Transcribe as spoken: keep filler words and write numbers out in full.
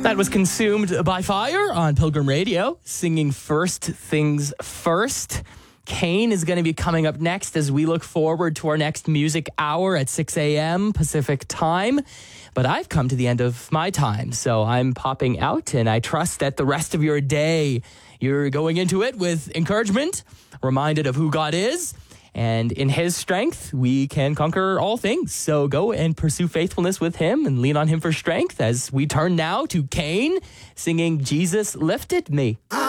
That was Consumed by Fire on Pilgrim Radio, singing First Things First. Kane is going to be coming up next as we look forward to our next music hour at six a.m. Pacific time. But I've come to the end of my time, so I'm popping out, and I trust that the rest of your day, you're going into it with encouragement, reminded of who God is, and in his strength, we can conquer all things. So go and pursue faithfulness with him and lean on him for strength as we turn now to Kane singing Jesus Lifted Me.